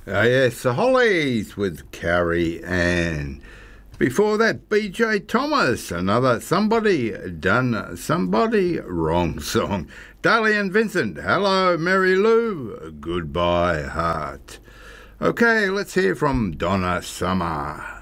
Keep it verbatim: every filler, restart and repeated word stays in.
Ah, yes, the Hollies with Carrie Ann. Before that, B J Thomas, another Somebody Done Somebody Wrong song. Dahlia and Vincent, Hello Mary Lou, Goodbye Heart. Okay, let's hear from Donna Summer.